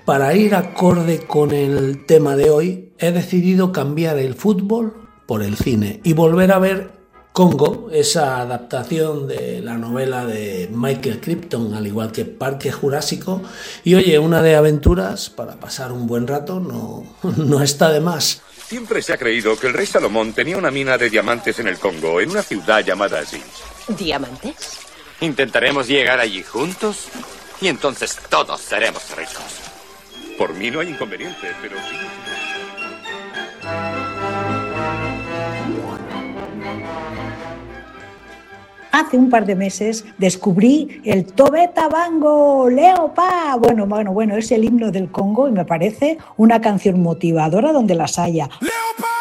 para ir acorde con el tema de hoy, he decidido cambiar el fútbol por el cine y volver a ver Congo, esa adaptación de la novela de Michael Crichton, al igual que Parque Jurásico. Y oye, una de aventuras para pasar un buen rato no está de más. Siempre se ha creído que el rey Salomón tenía una mina de diamantes en el Congo, en una ciudad llamada así. ¿Diamantes? Intentaremos llegar allí juntos y entonces todos seremos ricos. Por mí no hay inconveniente, pero sí. Hace un par de meses descubrí el Tobeta Bango Leopa. Bueno, es el himno del Congo y me parece una canción motivadora donde las haya.